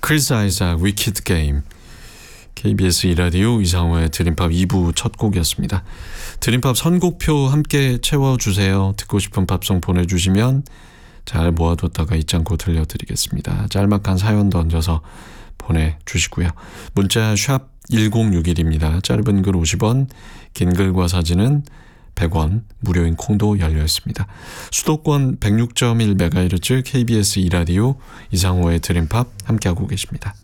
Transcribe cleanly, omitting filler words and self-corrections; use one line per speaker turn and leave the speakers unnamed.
크리스 아이작 위키드 게임. KBS 2라디오 이상호의 드림팝 2부 첫 곡이었습니다. 드림팝 선곡표 함께 채워주세요. 듣고 싶은 팝송 보내주시면 잘 모아뒀다가 잊지 않고 들려드리겠습니다. 짤막한 사연도 얹어서 보내주시고요. 문자 샵 1061입니다. 짧은 글 50원, 긴 글과 사진은 100원, 무료인 콩도 열려있습니다. 수도권 106.1MHz KBS 2라디오 이상호의 드림팝 함께하고 계십니다.